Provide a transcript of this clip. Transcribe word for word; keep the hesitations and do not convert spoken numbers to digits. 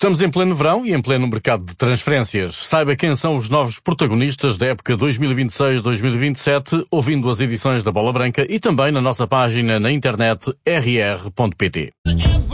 Estamos em pleno verão e em pleno mercado de transferências. Saiba quem são os novos protagonistas da época dois mil e vinte e seis dois mil e vinte e sete, ouvindo as edições da Bola Branca e também na nossa página na internet r r ponto p t.